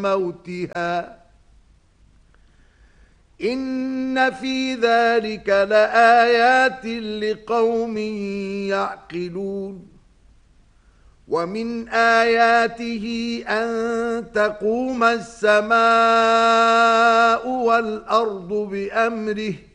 موتها إن في ذلك لآيات لقوم يعقلون ومن آياته أن تقوم السماء والأرض بأمره